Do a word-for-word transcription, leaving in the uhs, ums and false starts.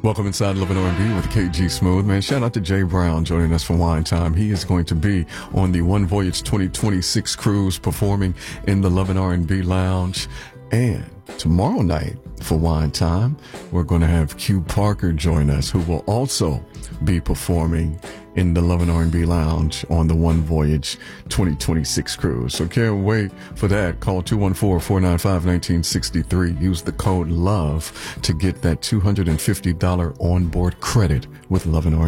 Welcome inside Love and R and B with K G Smooth. Man, shout out to Jay Brown joining us for Wine Time. He is going to be on the One Voyage twenty twenty-six cruise performing in the Love and R and B Lounge. And tomorrow night for Wine Time, we're going to have Q Parker join us, who will also be performing in the Love and R and B Lounge on the One Voyage twenty twenty-six cruise. So can't wait for that. Call two one four, four nine five, one nine six three. Use the code LOVE to get that two hundred fifty dollars onboard credit with Love and R and B.